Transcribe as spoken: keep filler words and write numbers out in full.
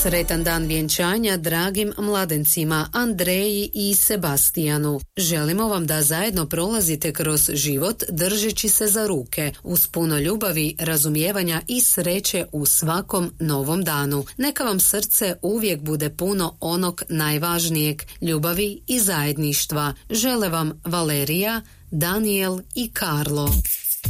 Sretan dan vjenčanja dragim mladencima Andreji i Sebastijanu. Želimo vam da zajedno prolazite kroz život držeći se za ruke, uz puno ljubavi, razumijevanja i sreće u svakom novom danu. Neka vam srce uvijek bude puno onog najvažnijeg, ljubavi i zajedništva. Žele vam Valerija, Daniel i Karlo.